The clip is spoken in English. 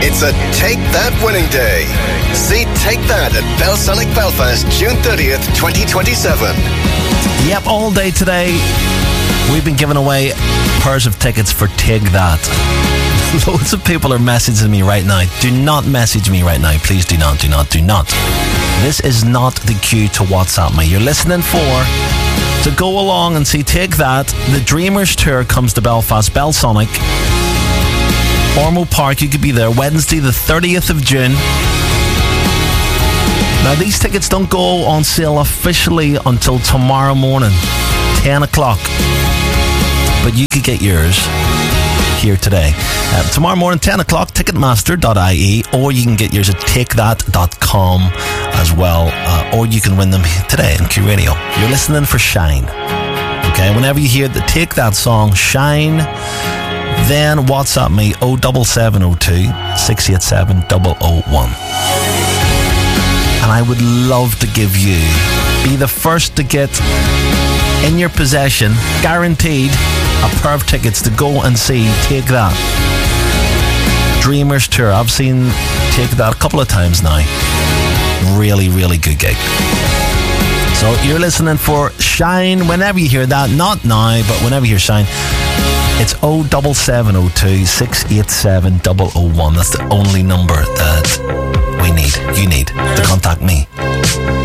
It's a Take That winning day. See Take That at Belsonic Belfast, June 30th, 2027. Yep, all day today, we've been giving away pairs of tickets for Take That. Loads of people are messaging me right now. Do not message me right now. Please do not. This is not the cue to WhatsApp me. You're listening to go along and see Take That. The Dreamers Tour comes to Belfast, Belsonic. Ormeau Park, you could be there Wednesday the 30th of June. Now, these tickets don't go on sale officially until tomorrow morning, 10 o'clock. But you could get yours here today. Tomorrow morning, 10 o'clock, ticketmaster.ie, or you can get yours at takethat.com as well, or you can win them today in Q Radio. You're listening for Shine. Okay, whenever you hear the Take That song, Shine, then WhatsApp me 07702 687 001. And I would love to be the first to get in your possession, guaranteed, a pair of tickets to go and see Take That Dreamers Tour. I've seen Take That a couple of times now. Really, really good gig. So you're listening for Shine whenever you hear that. Not now, but whenever you hear Shine. It's 07702 687 001. That's the only number that you need to contact me.